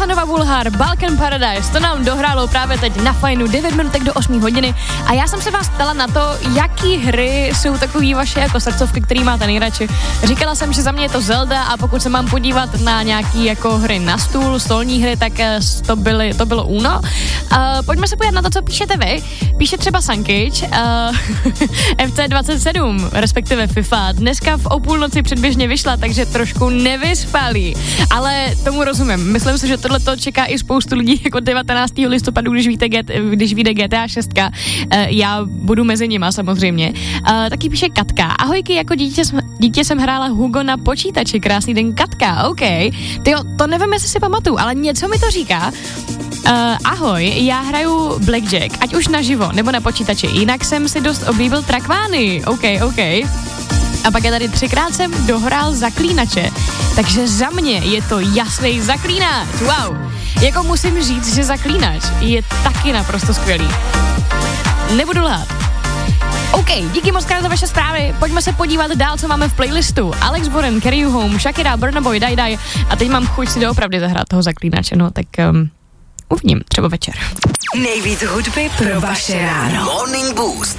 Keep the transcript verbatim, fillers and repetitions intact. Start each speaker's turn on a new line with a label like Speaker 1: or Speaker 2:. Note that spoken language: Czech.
Speaker 1: Ivanova Bulhar, Balkan Paradise, to nám dohrálo právě teď na fajnu devět minutek do osm hodiny a já jsem se vás ptala na to, jaký hry jsou takový vaše jako srdcovky, který máte nejradši. Říkala jsem, že za mě je to Zelda a pokud se mám podívat na nějaký jako hry na stůl, stolní hry, tak to, byly, to bylo Uno. Uh, pojďme se podívat na to, co píšete vy. Píše třeba Sankič, uh, F C dvacet sedm, respektive FIFA. Dneska v o půlnoci předběžně vyšla, takže trošku nevyspalý. Ale tomu rozumím. Myslím si, že tohle to čeká i spoustu lidí jako devatenáctého listopadu, když, víte, když vyjde G T A šest. Uh, já budu mezi nima samozřejmě. Uh, taky píše Katka. Ahojky, jako dítě, dítě jsem hrála Hugo na počítači. Krásný den, Katka. OK. Tyjo, to nevím, jestli si pamatuju, ale něco mi to říká. Uh, ahoj, já hraju Blackjack, ať už naživo nebo na počítači. Jinak jsem si dost oblíbil Trackmány. OK, OK. A pak je tady třikrát jsem dohrál Zaklínače. Takže za mě je to jasný Zaklínač. Wow. Jako musím říct, že Zaklínač je taky naprosto skvělý. Nebudu lhát. OK, díky moc krát za vaše zprávy. Pojďme se podívat dál, co máme v playlistu. Alex Warren, Carry You Home, Shakira, Burna Boy, Die Die. A teď mám chuť si doopravdy zahrát toho Zaklínače, no tak um, uvidím, třeba večer.
Speaker 2: Nejvíc hudby pro vaše ráno. Morning Boost.